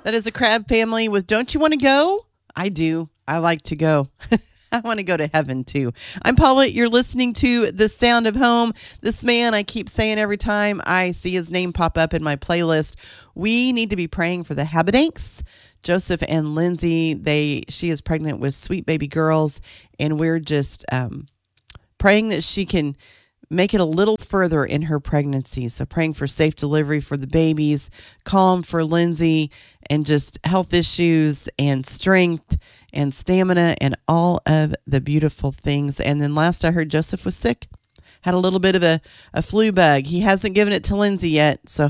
That is a Crab family with Don't You Want to Go? I do. I like to go. I want to go to heaven too. I'm Paula. You're listening to The Sound of Home. This man, I keep saying every time I see his name pop up in my playlist, we need to be praying for the Habedanks. Joseph and Lindsay, she is pregnant with sweet baby girls, and we're just praying that she can make it a little further in her pregnancy. So praying for safe delivery for the babies, calm for Lindsay, and just health issues and strength and stamina and all of the beautiful things. And then last I heard, Joseph was sick, had a little bit of a flu bug. He hasn't given it to Lindsay yet, so